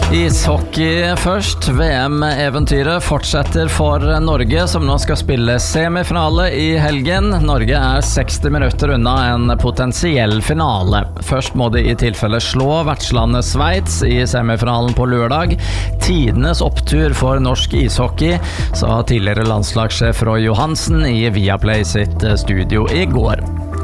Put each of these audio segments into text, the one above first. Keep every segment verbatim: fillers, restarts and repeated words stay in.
Ishockey først. V M-eventyret fortsetter for Norge, som nå skal spille semifinale i helgen. Norge er seksti minutter unna en potensiell finale. Først må de i tilfelle slå vertslandet Sveits i semifinalen på lørdag. Tidenes opptur for norsk ishockey, sa tidligere landslagssjef Roy Johansen i Viaplay sitt studio i går.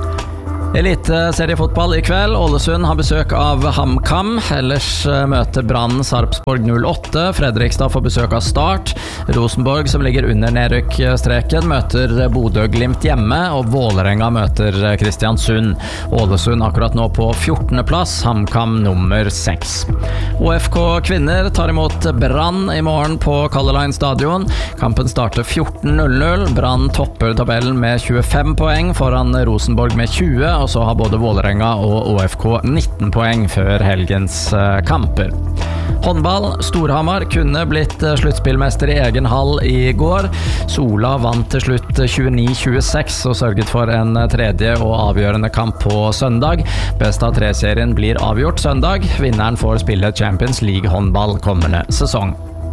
Eliteseriefotball i kveld. Ålesund har besøk av HamKam. Ellers møter Brann Sarpsborg null åtte. Fredrikstad får besøk av Start. Rosenborg, som ligger under nedrykkstreken, møter Bodø/Glimt hjemme, og Vålerenga møter Kristiansund. Ålesund akkurat nå på fjortende plass, HamKam nummer seks. O F K kvinner tar imot Brann i morgen på Color Line stadion. Kampen starter fjorten null null. Brann topper tabellen med tjuefem poeng foran Rosenborg med tjue, og så har både Vålerenga og O F K nitten poeng før helgens kamper. Håndball. Storhamar kunne blitt sluttspillmester i egen hall i går. Sola vant til slutt tjueni tjueseks og sørget for en tredje og avgjørende kamp på søndag. Best av tre-serien blir avgjort søndag. Vinneren får spille Champions League håndball kommende sesong.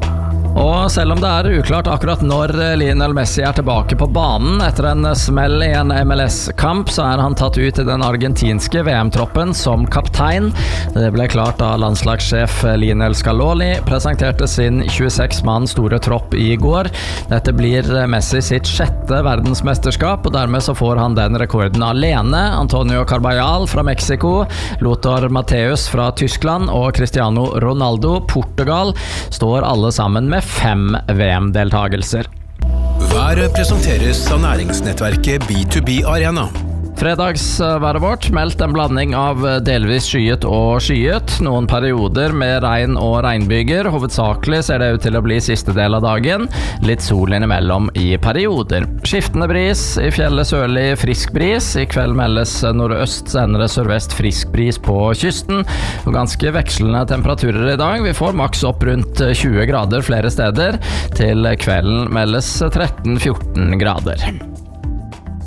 Og selv om det er uklart akkurat når Lionel Messi er tilbake på banen etter en smell i en M L S-kamp, så er han tatt ut i den argentinske V M-troppen som kaptein. Det ble klart da landslagssjef Lionel Scaloni presenterte sin tjueseks mann store tropp i går. Dette blir Messi sitt sjette verdensmesterskap, og dermed så får han den rekorden alene. Antonio Carbajal fra Mexico, Lothar Matthäus fra Tyskland og Cristiano Ronaldo, Portugal, står alle sammen med fem V M-deltagelser. Været presenteres av næringsnettverket B to B Arena. Fredagsværet vårt meldt en blanding av delvis skyet og skyet. Noen perioder med regn og regnbyger. Hovedsakelig ser det ut til å bli siste del av dagen. Litt sol innimellom i perioder. Skiftende bris, i fjellet sørlig frisk bris. I kveld meldes nordøst, senere sørvest frisk bris på kysten. Og ganske vekslende temperaturer i dag. Vi får maks opp rundt tjue grader flere steder. Til kvelden meldes tretten fjorten grader.